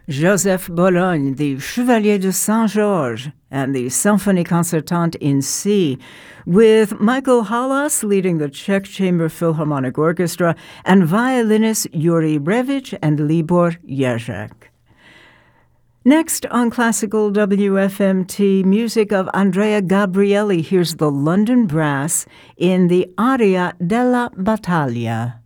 Joseph Bologne, the Chevalier de Saint-Georges, and the Symphonie Concertante in C, with Michael Halas leading the Czech Chamber Philharmonic Orchestra and violinists Yuri Brevich and Libor Jerzak. Next on Classical WFMT, music of Andrea Gabrieli. Here's the London Brass in the Aria della Battaglia.